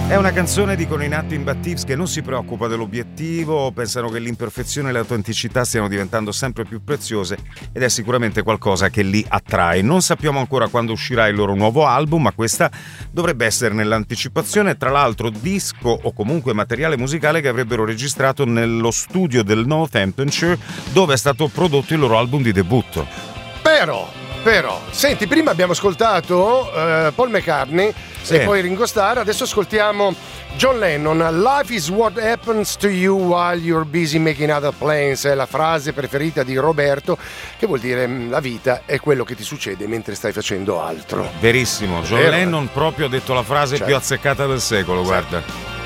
È una canzone, dicono i Nothing But Thieves, che non si preoccupa dell'obiettivo, pensano che l'imperfezione e l'autenticità stiano diventando sempre più preziose ed è sicuramente qualcosa che li attrae. Non sappiamo ancora quando uscirà il loro nuovo album, ma questa dovrebbe essere nell'anticipazione, tra l'altro disco o comunque materiale musicale che avrebbero registrato nello studio del Northamptonshire, dove è stato prodotto il loro album di debutto. Però, senti, prima abbiamo ascoltato Paul McCartney e poi Ringo Starr, adesso ascoltiamo John Lennon. Life is what happens to you while you're busy making other plans, è la frase preferita di Roberto, che vuol dire la vita è quello che ti succede mentre stai facendo altro. Verissimo, John Lennon proprio ha detto la frase più azzeccata del secolo, guarda.